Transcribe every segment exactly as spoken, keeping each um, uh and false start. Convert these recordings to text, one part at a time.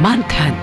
मंथन।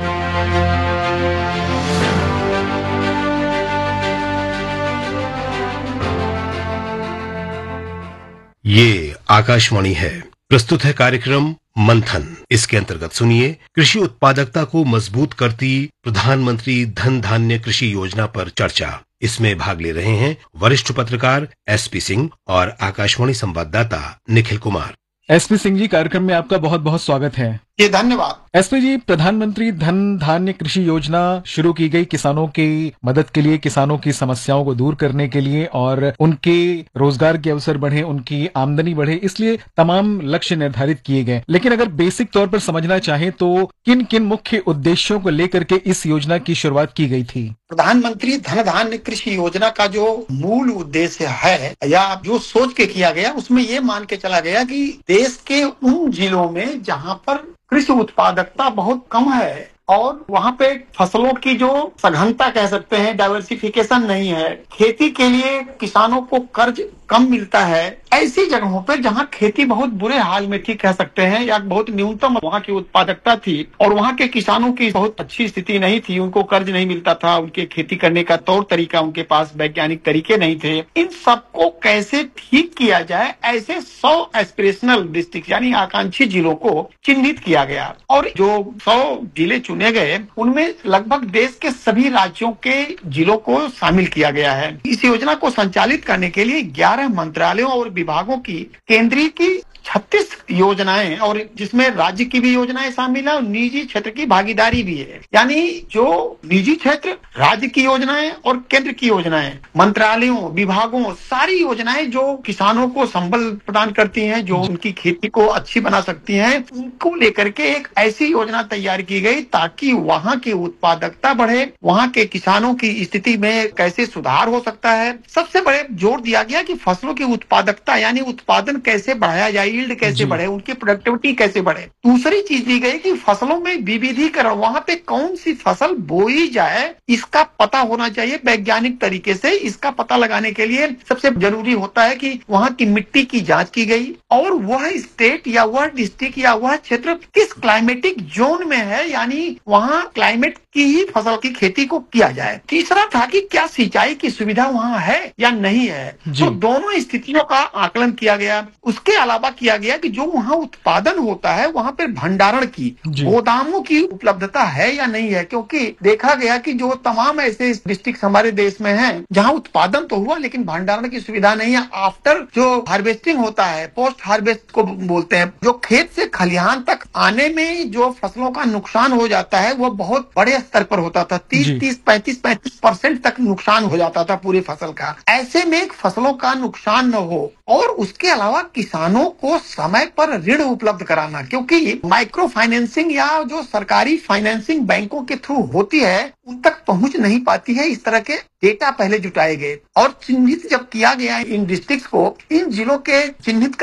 ये आकाशवाणी है। प्रस्तुत है कार्यक्रम मंथन। इसके अंतर्गत सुनिए कृषि उत्पादकता को मजबूत करती प्रधानमंत्री धन धान्य कृषि योजना पर चर्चा। इसमें भाग ले रहे हैं वरिष्ठ पत्रकार एसपी सिंह और आकाशवाणी संवाददाता निखिल कुमार। एसपी सिंह जी, कार्यक्रम में आपका बहुत बहुत स्वागत है। ये धन्यवाद। एसपी जी, प्रधानमंत्री धन धान्य कृषि योजना शुरू की गई किसानों की मदद के लिए, किसानों की समस्याओं को दूर करने के लिए और उनके रोजगार के अवसर बढ़े, उनकी आमदनी बढ़े, इसलिए तमाम लक्ष्य निर्धारित किए गए। लेकिन अगर बेसिक तौर पर समझना चाहें तो किन किन मुख्य उद्देश्यों को लेकर के इस योजना की शुरुआत की गई थी? प्रधानमंत्री धन धान्य कृषि योजना का जो मूल उद्देश्य है या जो सोच के किया गया, उसमें ये मान के चला गया कि देश के उन जिलों में जहां पर कृषि उत्पादकता बहुत कम है और वहां पे फसलों की जो सघनता कह सकते हैं, डाइवर्सिफिकेशन नहीं है, खेती के लिए किसानों को कर्ज कम मिलता है, ऐसी जगहों पर जहां खेती बहुत बुरे हाल में थी कह सकते हैं या बहुत न्यूनतम वहां की उत्पादकता थी और वहां के किसानों की बहुत अच्छी स्थिति नहीं थी, उनको कर्ज नहीं मिलता था, उनके खेती करने का तौर तरीका, उनके पास वैज्ञानिक तरीके नहीं थे। इन सबको कैसे ठीक किया जाए, ऐसे सौ एस्पिरेशनल डिस्ट्रिक्ट यानी आकांक्षी जिलों को चिन्हित किया गया और जो सौ जिले चुने गए उनमें लगभग देश के सभी राज्यों के जिलों को शामिल किया गया है। इस योजना को संचालित करने के लिए ग्यारह मंत्रालयों और विभागों की केंद्रीय की छत्तीस योजनाएं और जिसमें राज्य की भी योजनाएं शामिल है और निजी क्षेत्र की भागीदारी भी है। यानी जो निजी क्षेत्र, राज्य की योजनाएं और केंद्र की योजनाएं, मंत्रालयों, विभागों, सारी योजनाएं जो किसानों को संबल प्रदान करती हैं, जो उनकी खेती को अच्छी बना सकती हैं, उनको लेकर के एक ऐसी योजना तैयार की गई ताकि वहां की उत्पादकता बढ़े, वहां के किसानों की स्थिति में कैसे सुधार हो सकता है। सबसे बड़े जोर दिया गया कि फसलों की उत्पादकता यानी उत्पादन कैसे बढ़ाया जाए, यील्ड कैसे बढ़े, उनकी प्रोडक्टिविटी कैसे बढ़े। दूसरी चीज दी गई कि फसलों में विविधीकरण, वहां पे कौन सी फसल बोई जाए इसका पता होना चाहिए वैज्ञानिक तरीके से। इसका पता लगाने के लिए सबसे जरूरी होता है कि वहां की मिट्टी की जांच की गई और वह स्टेट या वह डिस्ट्रिक्ट या वह क्षेत्र किस क्लाइमेटिक जोन में है, यानी वहां क्लाइमेट की ही फसल की खेती को किया जाए। तीसरा था कि क्या सिंचाई की सुविधा वहां है या नहीं है, तो दोनों स्थितियों का आकलन किया गया। उसके अलावा किया गया कि जो वहां उत्पादन होता है वहां पर भंडारण की, गोदामों की उपलब्धता है या नहीं है, क्योंकि देखा गया कि जो तमाम ऐसे डिस्ट्रिक्ट हमारे देश में हैं जहां उत्पादन तो हुआ लेकिन भंडारण की सुविधा नहीं है। आफ्टर जो हार्वेस्टिंग होता है, पोस्ट हार्वेस्ट को बोलते हैं, जो खेत से खलिहान तक आने में जो फसलों का नुकसान हो जाता है वो बहुत बड़े स्तर पर होता था। तीस तीस पैंतीस पैंतीस परसेंट तक नुकसान हो जाता था पूरी फसल का। ऐसे में फसलों का नुकसान न हो और उसके अलावा किसानों को समय पर ऋण उपलब्ध कराना, क्योंकि माइक्रो फाइनेंसिंग या जो सरकारी फाइनेंसिंग बैंकों के थ्रू होती है उन तक पहुंच नहीं पाती है। इस तरह के डेटा पहले जुटाए गए और चिन्हित जब किया गया इन डिस्ट्रिक्ट्स को, इन जिलों के चिन्हित